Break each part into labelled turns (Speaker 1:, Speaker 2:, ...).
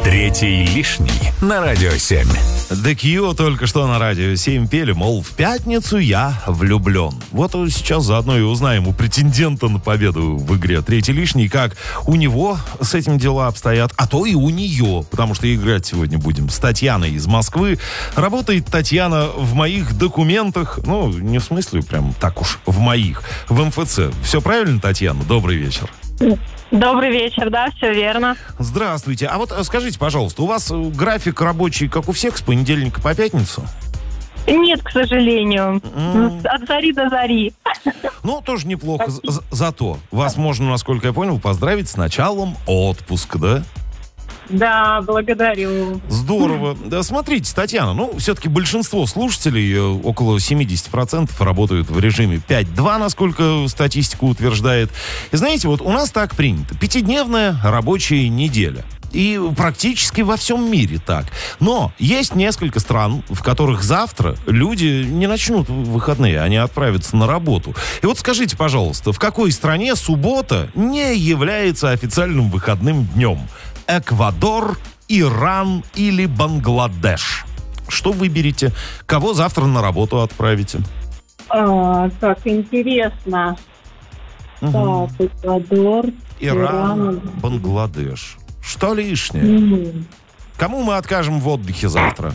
Speaker 1: Третий лишний на Радио 7.
Speaker 2: The Cure только что на Радио 7 пели, мол, в пятницу я влюблен. Вот сейчас заодно и узнаем у претендента на победу в игре «Третий лишний», как у него с этим дела обстоят, а то и у нее, потому что играть сегодня будем с Татьяной из Москвы. Работает Татьяна в моих документах, ну, не в смысле прям так уж в моих, в МФЦ. Все правильно, Татьяна? Добрый вечер.
Speaker 3: Добрый вечер, да, все верно.
Speaker 2: Здравствуйте. А вот скажите, пожалуйста, у вас график рабочий, как у всех, с понедельника по пятницу?
Speaker 3: Нет, к сожалению. От зари до зари.
Speaker 2: Ну, тоже неплохо. Зато вас можно, насколько я понял, поздравить с началом отпуска, да?
Speaker 3: Да, благодарю.
Speaker 2: Здорово. Да, смотрите, Татьяна, ну, все-таки большинство слушателей, около 70%, работают в режиме 5-2, насколько статистика утверждает. И знаете, вот у нас так принято. 5-дневная рабочая неделя. И практически во всем мире так. Но есть несколько стран, в которых завтра люди не начнут выходные, они отправятся на работу. И вот скажите, пожалуйста, в какой стране суббота не является официальным выходным днем? Эквадор, Иран или Бангладеш? Что выберете? Кого завтра на работу отправите?
Speaker 3: Так, интересно. Так, Эквадор,
Speaker 2: Иран, Бангладеш. Что лишнее? Кому мы откажем в отдыхе завтра?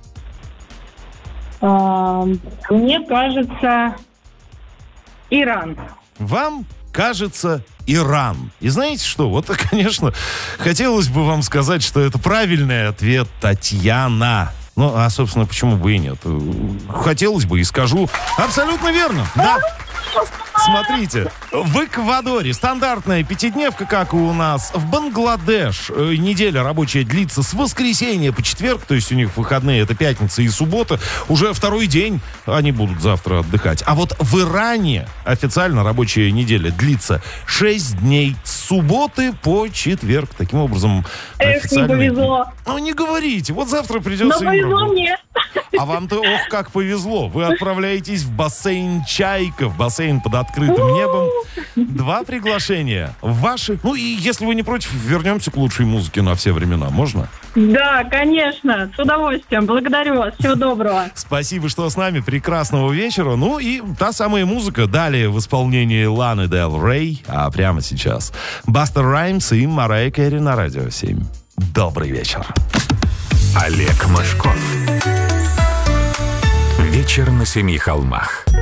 Speaker 3: Мне кажется, Иран.
Speaker 2: Вам кажется Иран. И знаете что? Вот, конечно, хотелось бы вам сказать, что это правильный ответ, Татьяна. Ну, а, собственно, почему бы и нет? Хотелось бы и скажу. Абсолютно верно. Да. Смотрите, в Эквадоре стандартная пятидневка, как и у нас. В Бангладеш неделя рабочая длится с воскресенья по четверг, то есть у них выходные это пятница и суббота. Уже второй день они будут завтра отдыхать. А вот в Иране официально рабочая неделя длится 6 дней с субботы по четверг. Таким образом, официально...
Speaker 3: не повезло.
Speaker 2: Ну, не говорите, вот завтра придется...
Speaker 3: Но повезло мне.
Speaker 2: А вам-то, ох, как повезло. Вы отправляетесь в бассейн «Чайка», в бассейн под открытым небом. 2 приглашения. Ваши... Ну и если вы не против, вернемся к лучшей музыке на все времена. Можно?
Speaker 3: Да, конечно. С удовольствием. Благодарю вас. Всего доброго.
Speaker 2: Спасибо, что с нами. Прекрасного вечера. Ну и та самая музыка далее в исполнении Ланы Дель Рей. А прямо сейчас Бастер Раймс и Марайя Кэрри на Радио 7. Добрый вечер.
Speaker 1: Олег Мошков. Вечер на 7 холмах.